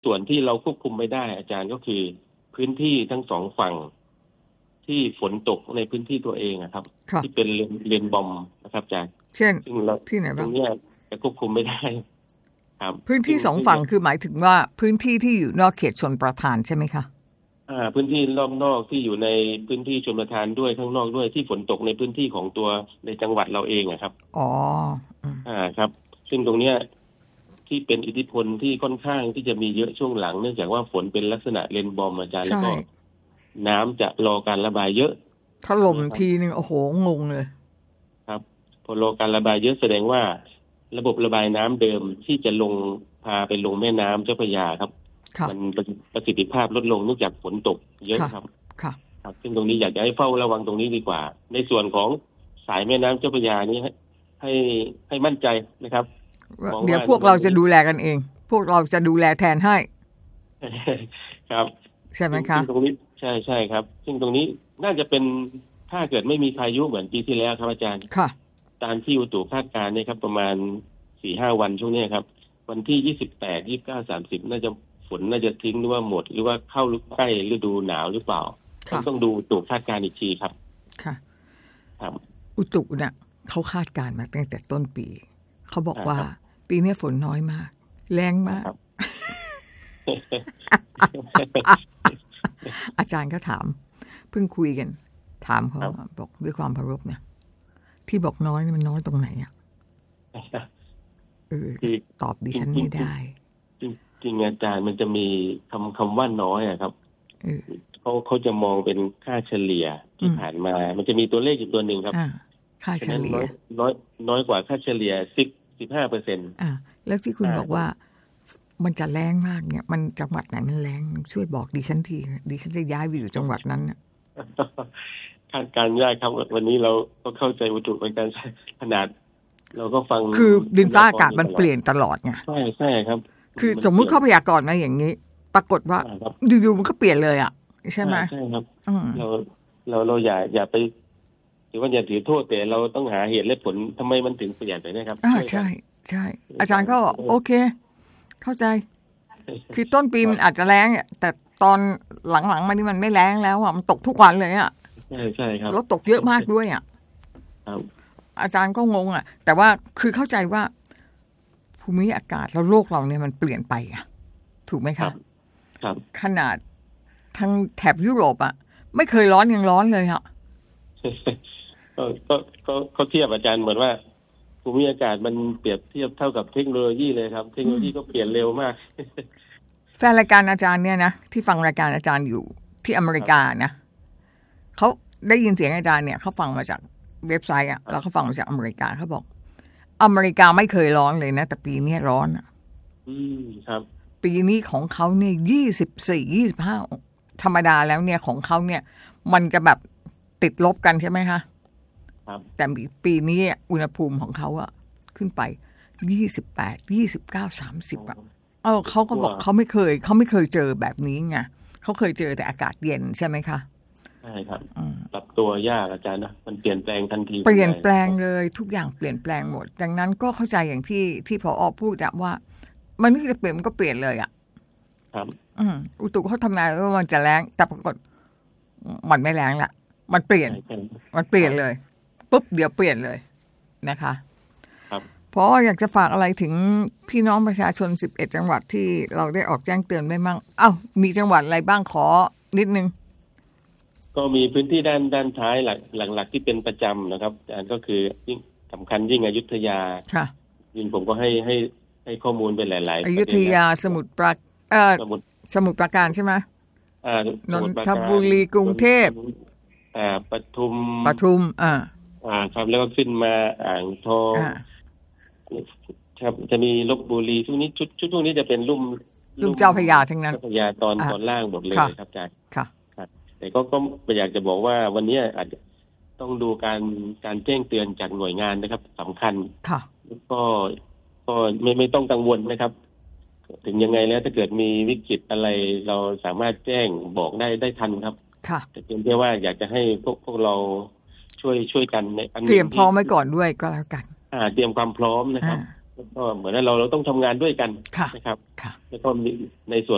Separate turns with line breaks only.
ส่วนที่เราควบคุมไม่ได้อาจารย์ก็คือพื้นที่ทั้งสองฝั่งที่ฝนตกในพื้นที่ตัวเองครับที่เป็นเลนบอมนะครับอาจารย์
เช่นที่ไหนบ้าง
ตรงนี้จะควบคุมไม่ได้ครับ
พื้นที่สองฝั่งคือหมายถึงว่าพื้นที่ที่อยู่นอกเขตชลประทานใช่ไหมคะ
พื้นที่รอบนอกที่อยู่ในพื้นที่ชลประทานด้วยข้างนอกด้วยที่ฝนตกในพื้นที่ของตัวในจังหวัดเราเองครับครับซึ่งตรงเนี้ยที่เป็นอิทธิพลที่ค่อนข้างที่จะมีเยอะช่วงหลังเนื่องจากว่าฝนเป็นลักษณะเลนบอมอาจารย์แล้วก็น้ำจะรอการระบายเยอะ
ถล่มทีนึงโอ้โหงงเลย
ครับพอรอการระบายเยอะแสดงว่าระบบระบายน้ำเดิมที่จะลงพาไปลงแม่น้ำเจ้าพระยาครับมันประสิทธิภาพลดลงเนื่องจากฝนตกเยอะครับครับซึ่งตรงนี้อยากจะให้เฝ้าระวังตรงนี้ดีกว่าในส่วนของสายแม่น้ำเจ้าพระยานี้ให้มั่นใจนะครับ
เดี๋ยวพวกเราจะดูแลกันเองพวกเราจะดูแลแทนให้
ครับ
ใช่ไหมครับ
ตรงนี้ใช่ครับซึ่งตรงนี้น่าจะเป็นถ้าเกิดไม่มีพายุเหมือนปีที่แล้วครับอาจารย์
ค่ะ
ตามที่อุตุคาดการณ์เนี่ยครับประมาณ 4-5 วันช่วงนี้ครับวันที่28 29 30น่าจะฝนน่าจะทิ้งหรือว่าหมดหรือว่าเข้าใกล้ฤดูหนาวหรือเปล่าต้องดูอุตุคาดการณ์อีกทีครับ
ค่ะครับอุตุเนี่ยเขาคาดการณ์มาตั้งแต่ต้นปีเขาบอกว่าปีนี้ฝนน้อยมากแรงมากอาจารย์ก็ถามเพิ่งคุยกันถามเขาบอกด้วยความเคารพเนี่ยที่บอกน้อยมันน้อยตรงไหนตอบดิฉันไม่ได้
จริงอาจารย์มันจะมีคำว่าน้อยครับเขาจะมองเป็นค่าเฉลี่ยที่ผ่านมามันจะมีตัวเลขอีกตัวหนึ่งครับ
ค่าเฉลี่ย
น้อยกว่าค่าเฉลี่ย15%
แล้วที่คุณบอกว่ามันจะแรงมากเนี่ยมันจังหวัดไหนมันแรงช่วยบอกดิฉันทีดิฉันจะย้ายไปอยู่จังหวัดนั้นเนี่ย
คาดการณ์ยากครับวันนี้เราก็เข้าใจอุตุเป็นการขนาดเราก็ฟัง
คือดินฟ้าอากาศมันเปลี่ยนตลอดไง
ใช่ครับ
คือสมมุติเขาพยากรณ์มาอย่างนี้ปรากฏว่าอยู่ๆมันก็เปลี่ยนเลยใช่ไหม
ใช่ครับเราอย่าไปถือว่าอย่าถือโทษแต่เราต้องหาเหตุและผลทำไมมันถึงเปลี่ยนไปนะครับ
ใช่อาจารย์ก็โอเคเข้าใจคือต้นปีมันอาจจะแรงแต่ตอนหลังๆมานี่มันไม่แรงแล้วมันตกทุกวันเลย
ใช่ครับ
แล้วตกเยอะมากด้วยอาจารย์ก็งงแต่ว่าคือเข้าใจว่าภูมิอากาศแล้วโลกเราเนี่ยมันเปลี่ยนไปถูกไหมครับขนาดทั้งแถบยุโรปไม่เคยร้อนยังร้อนเลย
ก็เทียบอาจารย์เหมือนว่าภูมิอากาศมันเปรียบเทียบเท่ากับเทคโนโลยีเลยครับเทคโนโลยีก็เปลี่ยนเร็วมาก
แฟนรายการอาจารย์เนี่ยนะที่ฟังรายการอาจารย์อยู่ที่อเมริกานะเขาได้ยินเสียงอาจารย์เนี่ยเขาฟังมาจากเว็บไซต์แล้วเขาฟังมาจากอเมริกาเขาบอกอเมริกาไม่เคยร้อนเลยนะแต่ปีนี้ร้อน
ครับ
ปีนี้ของเขาเนี่ย24-25ธรรมดาแล้วเนี่ยของเขาเนี่ยมันจะแบบติดลบกันใช่ไหมคะแต่ปีนี้อุณหภูมิของเขาขึ้นไป28 29 30เขาก็บอกเขาไม่เคยเจอแบบนี้ไงเขาเคยเจอแต่อากาศเย็นใช่ไหมคะ
ใช่ครับปรับตัวยากอาจารย์นะมันเปลี่ยนแปลงทันที
เปลี่ยนแปลงเลยทุกอย่างเปลี่ยนแปลงหมดดังนั้นก็เข้าใจอย่างที่ผอ.พูดว่ามันไม่จะเปลี่ยนมันก็เปลี่ยนเลย
ครับ
อุตุเขาทำนายว่ามันจะแรงแต่ปรากฏมันไม่แรงละมันเปลี่ยนเลยปุ๊บเดี๋ยวเปลี่ยนเลยนะคะเพราะอยากจะฝากอะไรถึงพี่น้องประชาชน11จังหวัดที่เราได้ออกแจ้งเตือนไปมั่งมีจังหวัดอะไรบ้างขอนิดนึง
ก็มีพื้นที่ด้านท้ายหลักที่เป็นประจำนะครับอันก็คือยิ่งสำคัญยิ่งอยุธยายิ่งผมก็ให้ข้อมูลไปหลายๆ
อยุธยาสมุทรปราการใช่ไหมนนทบุรีกรุงเทพ
ปทุม
ครับ
แล้วก็ขึ้นมาอ่างทองครับจะมีลพบุรีช่วงนี้ชุดพวกนี้จะเป็นลุ่ม
เจ้าพระยาทั้งนั้น
เจ้าพระยาตอนล่างหมดเลยครับอาจารย์แต่ก็อยากจะบอกว่าวันนี้อาจจะต้องดูการแจ้งเตือนจากหน่วยงานนะครับสำคัญก็ไม่ต้องกังวลนะครับถึงยังไงแล้วถ้าเกิดมีวิกฤตอะไรเราสามารถแจ้งบอกได้ทันครับแต่เพียงแค่ว่าอยากจะให้พวกเราช่วยกันใน
เตรียมพร้อมไว้ก่อนด้วยก็แล้วกัน
เตรียมความพร้อมนะครับก็เหมือนเราต้องทำงานด้วยกันนะครับแล้วก็ในส่วน